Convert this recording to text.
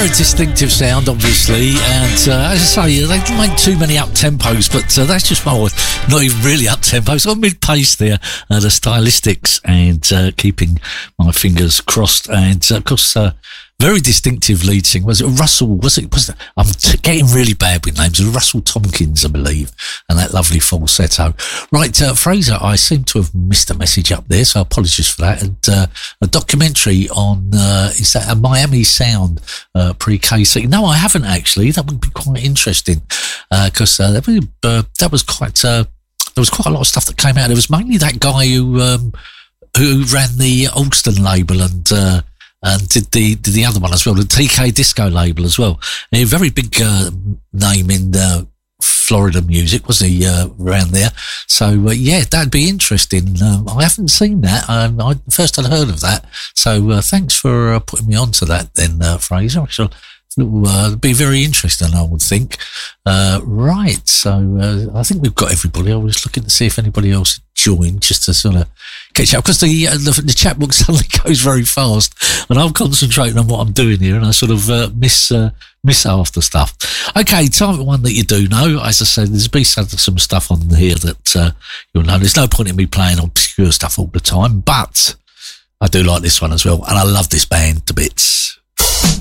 very distinctive sound, obviously, and as I say, they don't make too many up tempos, but that's just not even really up tempo. It's got mid pace there. The stylistics and keeping my fingers crossed, and of course. Very distinctive lead singer. Was it Russell? I'm getting really bad with names. It was Russell Tompkins, I believe, and that lovely falsetto. Right, Fraser, I seem to have missed a message up there, so apologies for that. And a documentary on, is that a Miami Sound pre-KC? No, I haven't actually. That would be quite interesting because that was quite. There was quite a lot of stuff that came out. There was mainly that guy who ran the Alston label and did the other one as well, the TK Disco label as well. A very big name in Florida music, wasn't he, around there? So, yeah, that'd be interesting. I haven't seen that. I first had heard of that. So, thanks for putting me on to that then, Fraser. It'll be very interesting, I would think. Right, so I think we've got everybody. I was looking to see if anybody else joined, just to sort of catch up, because the chat book suddenly goes very fast, and I'm concentrating on what I'm doing here, and I sort of miss after stuff. Okay, time for one that you do know. As I said, there's been some stuff on here that you'll know. There's no point in me playing obscure stuff all the time, but I do like this one as well, and I love this band to bits.